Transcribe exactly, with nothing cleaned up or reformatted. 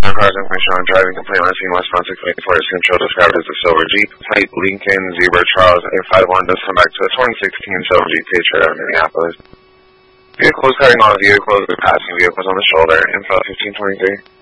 No cars information on driving complaint last seen Westbound six ninety-four is control described as a silver Jeep. Plate Lincoln Zebra Charles eight five one does come back to a twenty sixteen silver Jeep Patriot out of Minneapolis. Vehicles cutting off vehicles with passing vehicles on the shoulder. Info fifteen twenty-three.